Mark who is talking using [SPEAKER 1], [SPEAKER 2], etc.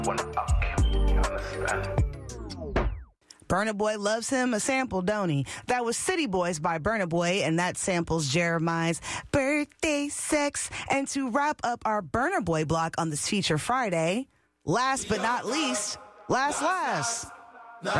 [SPEAKER 1] Burna Boy loves him a sample, don't he? That was City Boys by Burna Boy, and that samples Jeremiah's Birthday Sex. And to wrap up our Burna Boy block on this Feature Friday, last but not least, last.